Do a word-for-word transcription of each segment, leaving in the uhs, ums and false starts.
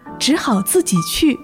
只好自己去。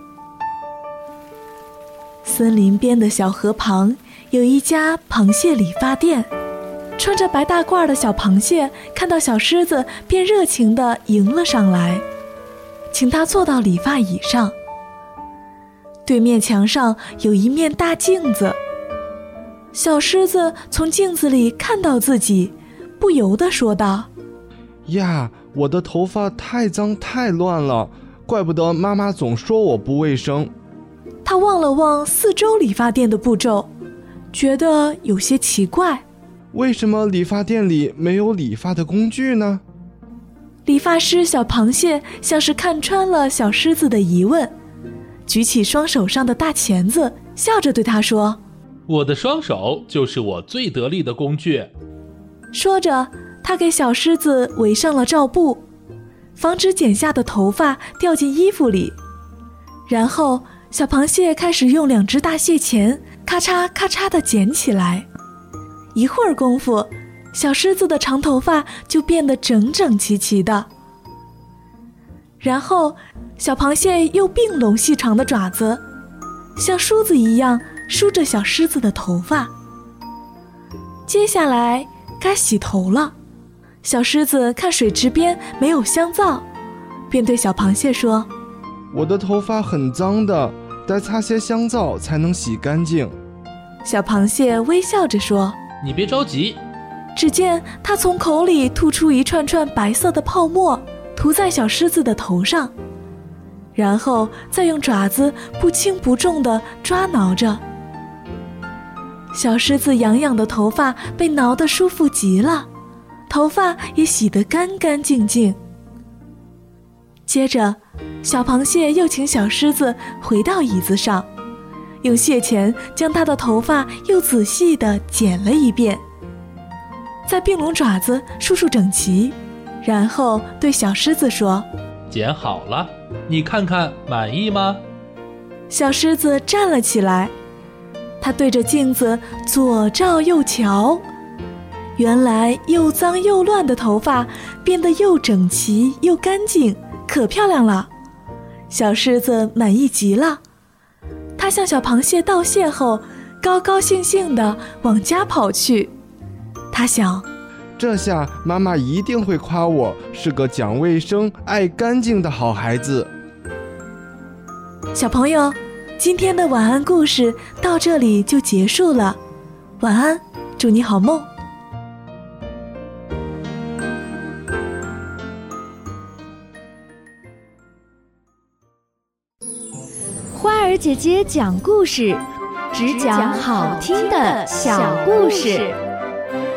森林边的小河旁有一家螃蟹理发店，穿着白大褂的小螃蟹看到小狮子便热情地迎了上来，请他坐到理发椅上。对面墙上有一面大镜子，小狮子从镜子里看到自己，不由地说道： 呀，我的头发太脏太乱了，怪不得妈妈总说我不卫生。 他望了望四周理发店的步骤，觉得有些奇怪， 为什么理发店里没有理发的工具呢？ 理发师小螃蟹像是看穿了小狮子的疑问，举起双手上的大钳子，笑着对他说： 我的双手就是我最得力的工具。 说着，他给小狮子围上了罩布，防止剪下的头发掉进衣服里。然后小螃蟹开始用两只大蟹钳咔嚓咔嚓地剪起来。一会儿功夫，小狮子的长头发就变得整整齐齐的。然后小螃蟹又并拢细长的爪子，像梳子一样梳着小狮子的头发。接下来该洗头了。小狮子看水池边没有香皂，便对小螃蟹说： 我的头发很脏的，得擦些香皂才能洗干净。 小螃蟹微笑着说： 你别着急。 只见它从口里吐出一串串白色的泡沫，涂在小狮子的头上，然后再用爪子不轻不重地抓挠着。小狮子痒痒的头发被挠得舒服极了，头发也洗得干干净净。接着小螃蟹又请小狮子回到椅子上，用蟹钳将它的头发又仔细地剪了一遍，再并拢爪子梳梳整齐，然后对小狮子说： 剪好了，你看看满意吗？ 小狮子站了起来，他对着镜子左照右瞧，原来又脏又乱的头发变得又整齐又干净，可漂亮了。小狮子满意极了，他向小螃蟹道谢后，高高兴兴地往家跑去。他想， 这下妈妈一定会夸我是个讲卫生、爱干净的好孩子。 小朋友，今天的晚安故事到这里就结束了，晚安，祝你好梦。 花儿姐姐讲故事，只讲好听的小故事。